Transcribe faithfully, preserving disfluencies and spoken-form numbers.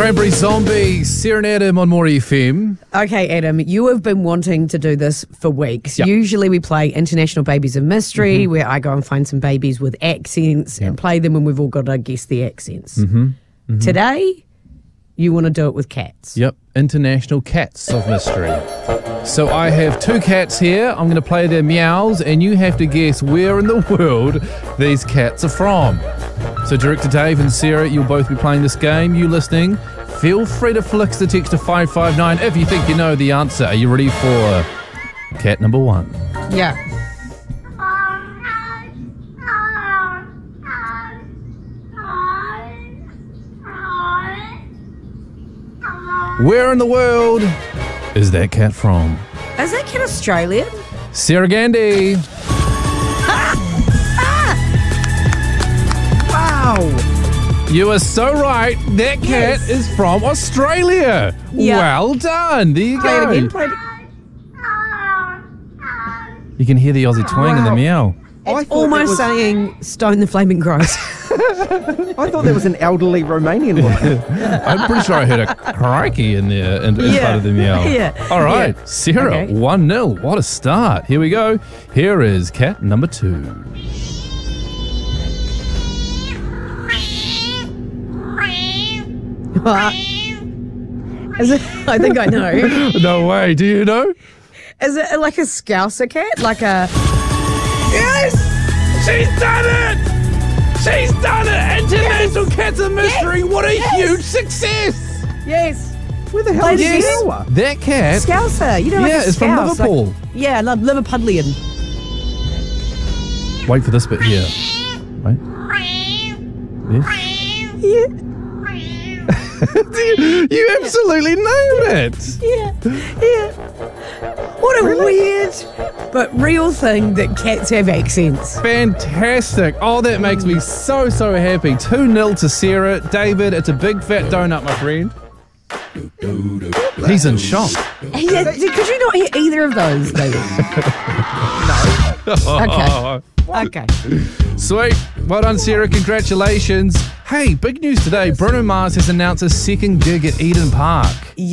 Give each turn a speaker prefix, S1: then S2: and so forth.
S1: Cranberry Zombie, Sarah and Adam on More F M.
S2: Okay, Adam, you have been wanting to do this for weeks.
S1: Yep.
S2: Usually we play International Babies of Mystery, mm-hmm. where I go and find some babies with accents yep. and play them, and we've all got to guess the accents.
S1: Mm-hmm. Mm-hmm.
S2: Today, you want to do it with cats.
S1: Yep, International Cats of Mystery. So I have two cats here. I'm going to play their meows, and you have to guess where in the world these cats are from. So Director Dave and Sarah, you'll both be playing this game. You listening, feel free to flick the text to five five nine if you think you know the answer. Are you ready for cat number one?
S2: Yeah. Where in the world
S1: is that cat from?
S2: Is that cat Australian?
S1: Sarah Gandy.
S2: Wow.
S1: You are so right. That cat yes. is from Australia. Yep. Well done. There you
S2: play
S1: go.
S2: It again, play it.
S1: You can hear the Aussie twang
S3: wow.
S1: in the meow.
S2: It's almost it was... saying Stone the Flaming Gross.
S3: I thought there was an elderly Romanian woman.
S1: I'm pretty sure I heard a crikey in there in, in
S2: yeah.
S1: part of the meow.
S2: Yeah.
S1: All right,
S2: yeah.
S1: Sarah,
S2: okay.
S1: one nil. What a start. Here we go. Here is cat number two.
S2: Is it, I think I know.
S1: No way. Do you know?
S2: Is it like a Scouser cat? Like a...
S1: Yes! She's done it! She's done it! International yes! Cats of Mystery. Yes! What a yes! huge success!
S2: Yes.
S3: Where the hell is
S1: yes.
S3: Scouser?
S1: That cat...
S2: Scouser. You know,
S1: yeah,
S2: like
S1: it's from Liverpool.
S2: Like, yeah, like Liverpudlian.
S1: Wait for this bit here. Wait.
S2: Yeah. Yeah.
S1: you, you absolutely nailed it.
S2: Yeah, yeah. What a really? weird but real thing that cats have accents.
S1: Fantastic. Oh, that makes me so, so happy. two nil to Sarah. David, it's a big fat donut, my friend. He's in shock.
S2: Yeah, could you not hear either of those, David? No. Okay. Okay.
S1: Sweet. Well done, Sarah. Congratulations. Hey, big news today. Bruno Mars has announced a second gig at Eden Park.
S2: Yeah.